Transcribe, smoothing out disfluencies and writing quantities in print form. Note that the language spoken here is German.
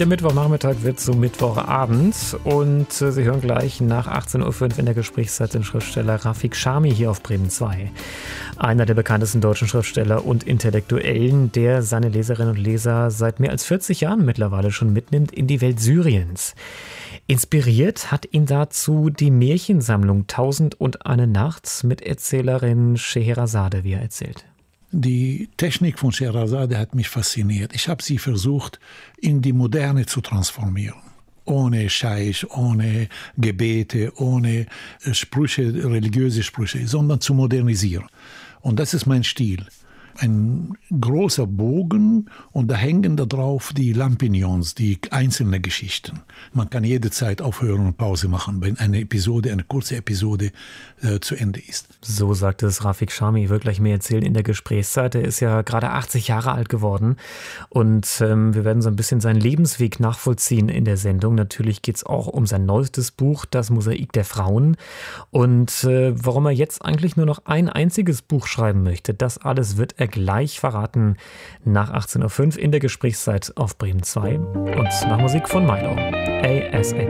Der Mittwochnachmittag wird zum Mittwochabend und Sie hören gleich nach 18.05 Uhr in der Gesprächszeit den Schriftsteller Rafik Chami hier auf Bremen 2. Einer der bekanntesten deutschen Schriftsteller und Intellektuellen, der seine Leserinnen und Leser seit mehr als 40 Jahren mittlerweile schon mitnimmt in die Welt Syriens. Inspiriert hat ihn dazu die Märchensammlung 1001 Nacht mit Erzählerin Scheherazade, wie er erzählt. Die Technik von Scheherazade hat mich fasziniert. Ich habe sie versucht, in die Moderne zu transformieren. Ohne Scheich, ohne Gebete, ohne Sprüche, religiöse Sprüche, sondern zu modernisieren. Und das ist mein Stil. Ein großer Bogen und da hängen da drauf die Lampignons, die einzelnen Geschichten. Man kann jederzeit aufhören und Pause machen, wenn eine kurze Episode zu Ende ist. So sagt es Rafik Chami, wird gleich mehr erzählen in der Gesprächszeit. Er ist ja gerade 80 Jahre alt geworden und wir werden so ein bisschen seinen Lebensweg nachvollziehen in der Sendung. Natürlich geht es auch um sein neuestes Buch, Das Mosaik der Frauen. Und warum er jetzt eigentlich nur noch ein einziges Buch schreiben möchte, das alles wird er gleich verraten nach 18.05 Uhr in der Gesprächszeit auf Bremen 2 und nach Musik von Milo. ASAP.